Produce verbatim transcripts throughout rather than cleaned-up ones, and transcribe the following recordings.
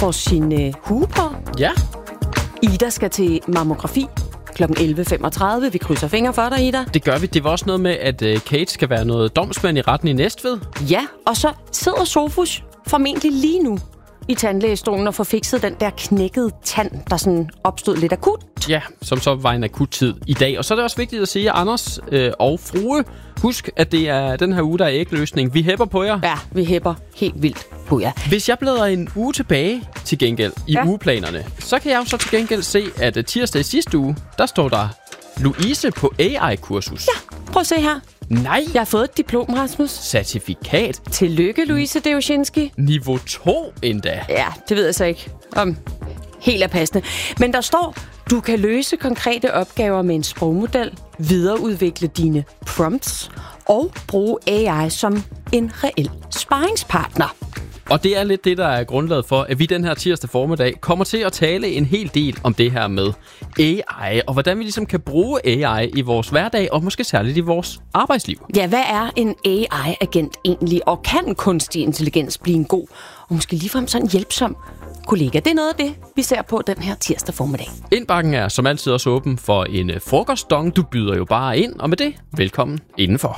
får sin øh, hue på. Ja. Ida skal til mammografi klokken elleve femogtredive. Vi krydser fingre for dig, Ida. Det gør vi. Det var også noget med, at øh, Kate skal være noget domsmand i retten i Næstved. Ja, og så sidder Sofus formentlig lige nu i tandlægestolen og får fikset den der knækkede tand, der sådan opstod lidt akut. Ja, som så var en akut tid i dag. Og så er det også vigtigt at sige, at Anders øh, og Frue, husk, at det er den her uge, der er ægløsning. Vi hæpper på jer. Ja, vi hæpper helt vildt på jer. Hvis jeg bladrer en uge tilbage til gengæld i ja. ugeplanerne, så kan jeg jo så til gengæld se, at uh, tirsdag i sidste uge, der står der Louise på A I-kursus. Ja, prøv at se her. Nej. Jeg har fået et diplom, Rasmus. Certifikat. Tillykke, Louise Deushinski. Niveau to endda. Ja, det ved jeg så ikke om helt er passende. Men der står, du kan løse konkrete opgaver med en sprogmodel, videreudvikle dine prompts og bruge A I som en reel sparringspartner. Og det er lidt det, der er grundlaget for, at vi den her tirsdag formiddag kommer til at tale en hel del om det her med A I, og hvordan vi ligesom kan bruge A I i vores hverdag, og måske særligt i vores arbejdsliv. Ja, hvad er en A I-agent egentlig, og kan kunstig intelligens blive en god, og måske ligefrem sådan hjælpsom kollega? Det er noget af det, vi ser på den her tirsdag formiddag. Indbakken er som altid også åben for en frokostdong. Du byder jo bare ind, og med det, velkommen indenfor.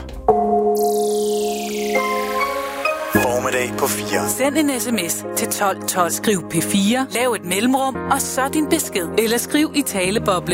Formiddag på fire. Send en sms til tolv tolv. Skriv P fire, lav et mellemrum, og så din besked. Eller skriv i taleboble